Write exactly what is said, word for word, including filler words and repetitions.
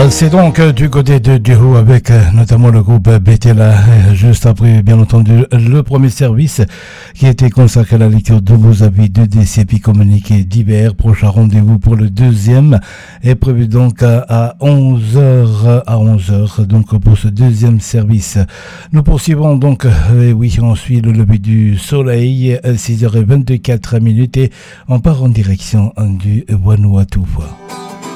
C'est donc du côté de Duo avec notamment le groupe Betela. Juste après, bien entendu, le premier service qui a été consacré à la lecture de vos avis de D C P communiqués divers. Prochain rendez-vous pour le deuxième est prévu donc à onze heures à onze heures donc pour ce deuxième service. Nous poursuivons donc, et oui, on suit le lever du soleil, six heures vingt-quatre minutes et on part en direction du Vanuatu.